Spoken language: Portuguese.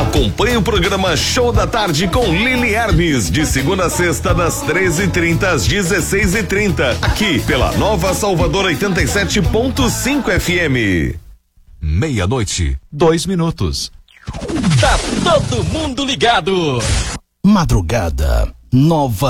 Acompanhe o programa Show da Tarde com Lili Hermes, de segunda a sexta, das 13h30 às 16h30, aqui pela Nova Salvador 87.5 FM. 00:02. Tá todo mundo ligado. Madrugada Nova